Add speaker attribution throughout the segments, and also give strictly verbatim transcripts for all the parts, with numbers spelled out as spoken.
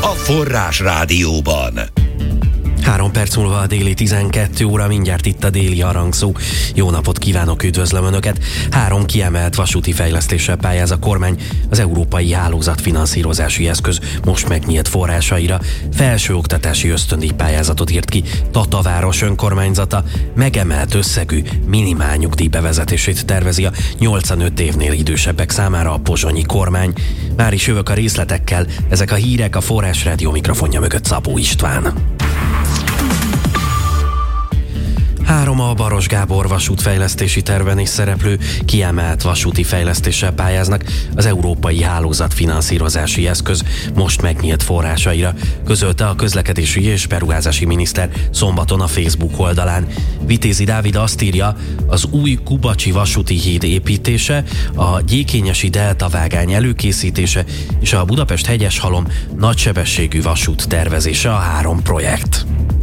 Speaker 1: a Forrás Rádióban.
Speaker 2: Három perc múlva a déli tizenkét óra, mindjárt itt a déli harangszó. Jó napot kívánok, üdvözlöm Önöket! Három kiemelt vasúti fejlesztéssel pályáz a kormány az Európai Hálózatfinanszírozási Eszköz most megnyílt forrásaira. Felsőoktatási ösztöndíj pályázatot írt ki Tataváros önkormányzata, megemelt összegű minimálnyugdíj bevezetését tervezi a nyolcvanöt évnél idősebbek számára a pozsonyi kormány. Már is jövök a részletekkel, ezek a hírek, a Forrás Rádió mikrofonja mögött Szabó István. Három a Baros Gábor vasútfejlesztési tervben is szereplő kiemelt vasúti fejlesztéssel pályáznak az Európai Hálózatfinanszírozási Eszköz most megnyílt forrásaira, közölte a közlekedési és beruházási miniszter szombaton a Facebook oldalán. Vitézi Dávid azt írja, az új Kubacsi vasúti híd építése, a Gyékényesi Delta vágány előkészítése és a Budapest-Hegyeshalom nagysebességű vasút tervezése a három projekt.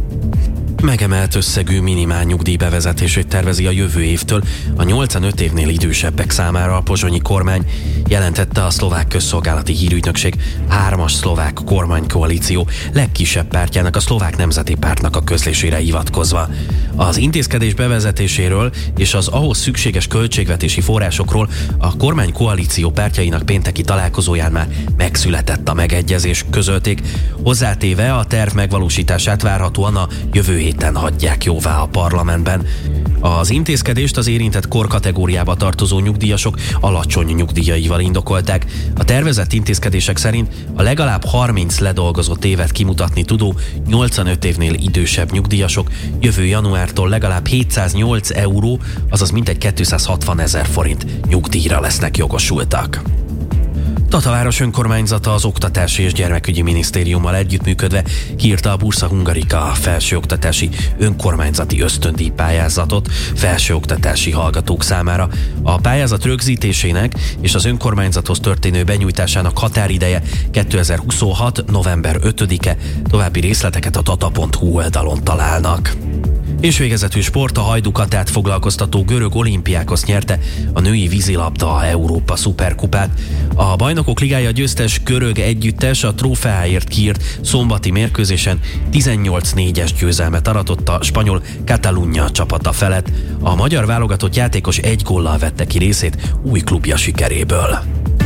Speaker 2: Megemelt összegű minimálnyugdíj bevezetését tervezi a jövő évtől a nyolcvanöt évnél idősebbek számára a pozsonyi kormány, jelentette a szlovák közszolgálati hírügynökség hármas szlovák kormánykoalíció legkisebb pártjának, a Szlovák Nemzeti Pártnak a közlésére hivatkozva. Az intézkedés bevezetéséről és az ahhoz szükséges költségvetési forrásokról a kormánykoalíció pártjainak pénteki találkozóján már megszületett a megegyezés, közölték, hozzátéve a terv megvalósítását várhatóan a jövő héten hagyják jóvá a parlamentben. Az intézkedést az érintett korkategóriába tartozó nyugdíjasok alacsony nyugdíjaival indokolták. A tervezett intézkedések szerint a legalább harminc ledolgozott évet kimutatni tudó nyolcvanöt évnél idősebb nyugdíjasok jövő januártól legalább hétszáznyolc euró, azaz mintegy kétszázhatvan ezer forint nyugdíjra lesznek jogosultak. Tataváros önkormányzata az Oktatási és Gyermekügyi Minisztériummal együttműködve kiírta a Bursa Hungarica felsőoktatási önkormányzati ösztöndíj pályázatot felsőoktatási hallgatók számára. A pályázat rögzítésének és az önkormányzathoz történő benyújtásának határideje kétezer-huszonhat. november ötödike, további részleteket a tata pont hu oldalon találnak. És végezetül sport, a Hajdukatát foglalkoztató görög Olimpiákos nyerte a női vízilabda Európa szuperkupát. A Bajnokok Ligája győztes görög együttes a trófeáért kiírt szombati mérkőzésen tizennyolc négyes győzelmet aratott a spanyol Catalunya csapata felett. A magyar válogatott játékos egy góllal vette ki részét új klubja sikeréből.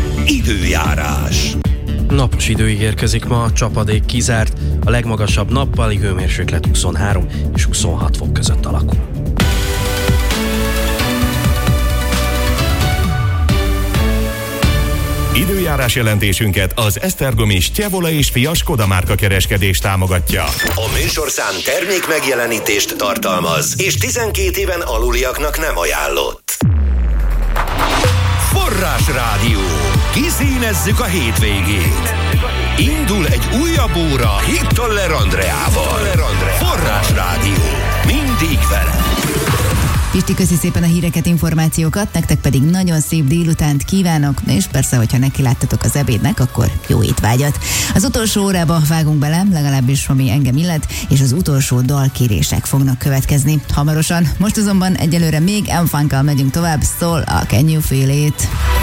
Speaker 1: Időjárás.
Speaker 2: Napos idő ígérkezik ma, a csapadék kizárt, a legmagasabb nappali hőmérséklet huszonhárom és huszonhat fok között alakul.
Speaker 3: Időjárás jelentésünket az Esztergomi Stjevola és Fia Skoda márka kereskedés támogatja.
Speaker 1: A műsorszám termék megjelenítést tartalmaz, és tizenkét éven aluliaknak nem ajánlott. Forrás Rádió. Kiszínezzük a hétvégét. Indul egy újabb óra Hittoller Andreával. Forrás Rádió. Mindig vele.
Speaker 4: Pisti, köszi szépen a híreket, információkat, nektek pedig nagyon szép délutánt kívánok, és persze, hogyha nekiláttatok az ebédnek, akkor jó étvágyat. Az utolsó órába vágunk bele, legalábbis ami engem illet, és az utolsó dalkérések fognak következni hamarosan. Most azonban egyelőre még M-Funkkal megyünk tovább, szól a Can You Feel It?